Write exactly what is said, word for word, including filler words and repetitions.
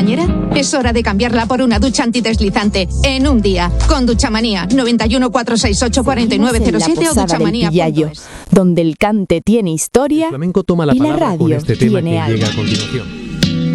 bañera? Es hora de cambiarla por una ducha antideslizante en un día. Con Duchamanía. noventa y uno, cuatrocientos sesenta y ocho, cuarenta y nueve cero siete o duchamanía punto es. Donde el cante tiene historia el flamenco toma la y la palabra radio con este tema tiene que alma. llega a continuación.